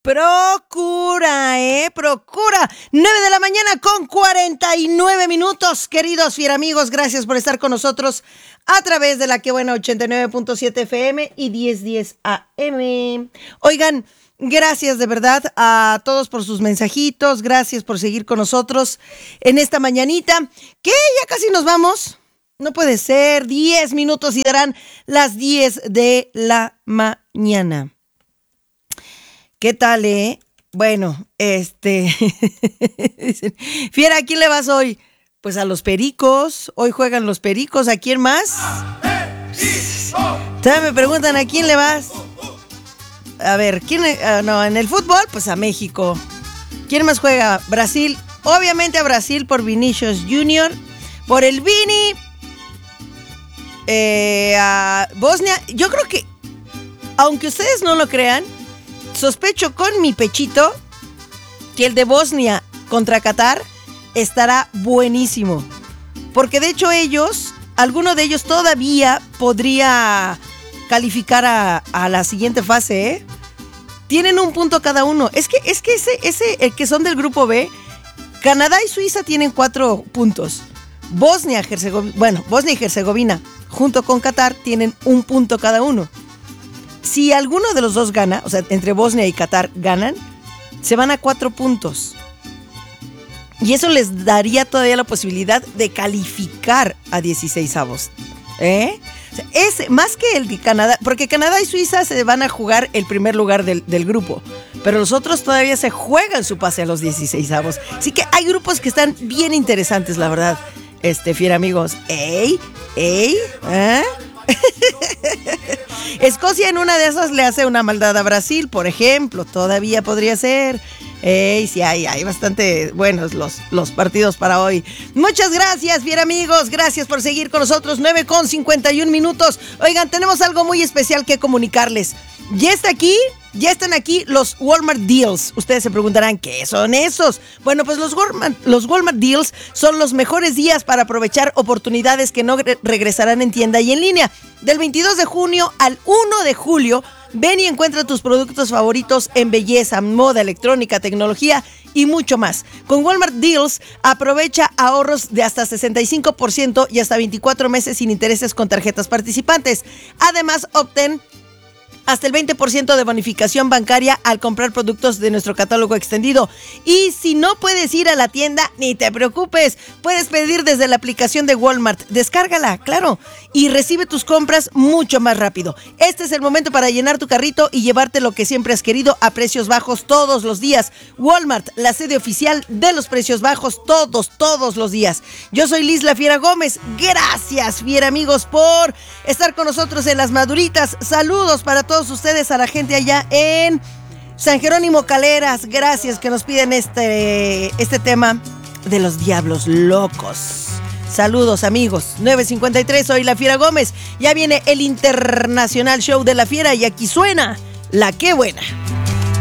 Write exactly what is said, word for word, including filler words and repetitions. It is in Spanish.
Procura, ¿eh? Procura. nueve de la mañana con cuarenta y nueve minutos. Queridos fieramigos, gracias por estar con nosotros a través de la Que Buena ochenta y nueve punto siete F M y diez diez A M. Oigan, gracias de verdad a todos por sus mensajitos. Gracias por seguir con nosotros en esta mañanita. ¿Qué? ¿Ya casi nos vamos? No puede ser. diez minutos y darán las diez de la mañana. ¿Qué tal, eh? Bueno, este... Fiera, ¿a quién le vas hoy? Pues a los Pericos. Hoy juegan los Pericos. ¿A quién más? Todavía me preguntan, ¿a quién le vas? A ver, ¿quién? Uh, no, en el fútbol, pues a México. ¿Quién más juega? Brasil. Obviamente a Brasil por Vinicius Junior Por el Vini. Eh, a Bosnia. Yo creo que, aunque ustedes no lo crean, sospecho con mi pechito que el de Bosnia contra Qatar estará buenísimo. Porque de hecho ellos, alguno de ellos todavía podría calificar a, a la siguiente fase, ¿eh? Tienen un punto cada uno. Es que, es que ese, ese, el que son del grupo B, Canadá y Suiza tienen cuatro puntos. Bosnia, Herzegovina, bueno, Bosnia y Herzegovina, junto con Qatar, tienen un punto cada uno. Si alguno de los dos gana, o sea, entre Bosnia y Qatar ganan, se van a cuatro puntos. Y eso les daría todavía la posibilidad de calificar a dieciseisavos. ¿Eh? O sea, es más que el de Canadá, porque Canadá y Suiza se van a jugar el primer lugar del, del grupo, pero los otros todavía se juegan su pase a los dieciseisavos. Así que hay grupos que están bien interesantes, la verdad. Este, fiera amigos. ¡Ey! ¡Ey! ¿Eh? Escocia en una de esas le hace una maldad a Brasil, por ejemplo. Todavía podría ser. Ey, sí, hay, hay bastante buenos los, los partidos para hoy. Muchas gracias, fiera amigos. Gracias por seguir con nosotros. nueve con cincuenta y un minutos. Oigan, tenemos algo muy especial que comunicarles. Ya está aquí, ya están aquí los Walmart Deals. Ustedes se preguntarán, ¿qué son esos? Bueno, pues los Walmart, los Walmart Deals son los mejores días para aprovechar oportunidades que no re- regresarán en tienda y en línea. Del veintidós de junio al uno de julio, ven y encuentra tus productos favoritos en belleza, moda, electrónica, tecnología y mucho más. Con Walmart Deals, aprovecha ahorros de hasta sesenta y cinco por ciento y hasta veinticuatro meses sin intereses con tarjetas participantes. Además, obtén hasta el veinte por ciento de bonificación bancaria al comprar productos de nuestro catálogo extendido. Y si no puedes ir a la tienda, ni te preocupes. Puedes pedir desde la aplicación de Walmart. Descárgala, claro, y recibe tus compras mucho más rápido. Este es el momento para llenar tu carrito y llevarte lo que siempre has querido a precios bajos todos los días. Walmart, la sede oficial de los precios bajos todos, todos los días. Yo soy Liz La Fiera Gómez. Gracias, fiera amigos, por estar con nosotros en Las Maduritas. Saludos para todos ustedes, a la gente allá en San Jerónimo Caleras. Gracias que nos piden este, este tema de los diablos locos. Saludos, amigos. nueve cincuenta y tres, soy La Fiera Gómez. Ya viene el Internacional Show de La Fiera y aquí suena La Que Buena.